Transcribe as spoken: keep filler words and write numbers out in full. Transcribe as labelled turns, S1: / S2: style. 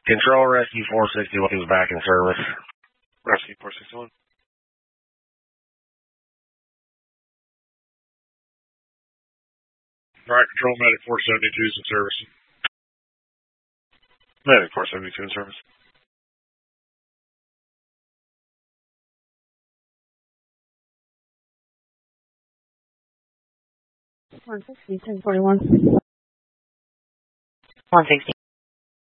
S1: Control Rescue four sixty-one is back in service.
S2: Rescue four sixty-one. Alright, Control Medic four seventy-two is in service. Medic four seventy-two in service.
S3: one sixty, ten forty-one.
S4: one sixty.